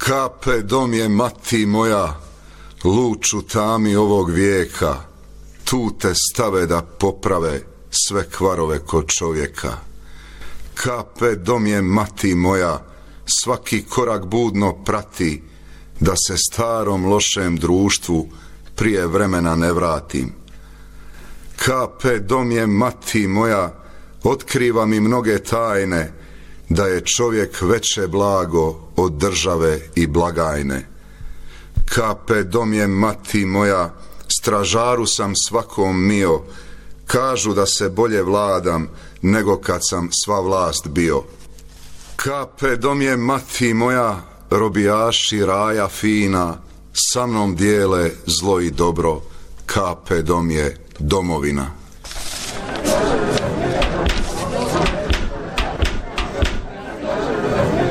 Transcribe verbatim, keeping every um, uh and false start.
Kape dom je mati moja, luč u tami ovog vijeka, tu te stave da poprave sve kvarove kod čovjeka. Kape dom je mati moja, svaki korak budno prati, da se starom lošem društvu prije vremena ne vratim. Kape dom je mati moja, otkriva mi mnoge tajne, da je čovjek veće blago od države i blagajne. Kape dom je mati moja, stražaru sam svakom mio, kažu da se bolje vladam nego kad sam sva vlast bio. Kape dom je mati moja, robijaši raja fina, sa mnom dijele zlo i dobro, kape dom je domovina.